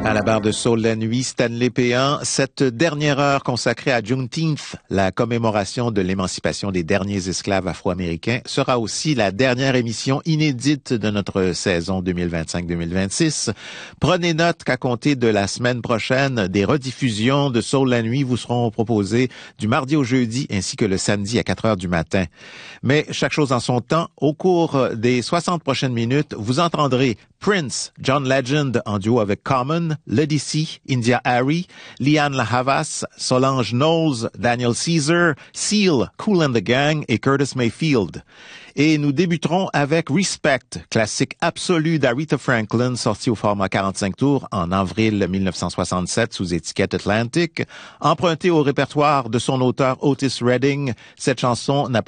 À la barre de Soul la nuit, Stanley Péan, cette dernière heure consacrée à Juneteenth, la commémoration de l'émancipation des derniers esclaves afro-américains, sera aussi la dernière émission inédite de notre saison 2025-2026. Prenez note qu'à compter de la semaine prochaine, des rediffusions de Soul la nuit vous seront proposées du mardi au jeudi ainsi que le samedi à 4 heures du matin. Mais chaque chose en son temps, au cours des 60 prochaines minutes, vous entendrez Prince, John Legend en duo avec Common, Ledisi, India Ari, Liane La Havas, Solange Knowles, Daniel Caesar, Seal, Kool and the Gang et Curtis Mayfield. Et nous débuterons avec Respect, classique absolu d'Aretha Franklin, sorti au format 45 tours en avril 1967 sous étiquette Atlantic. Emprunté au répertoire de son auteur Otis Redding, cette chanson n'a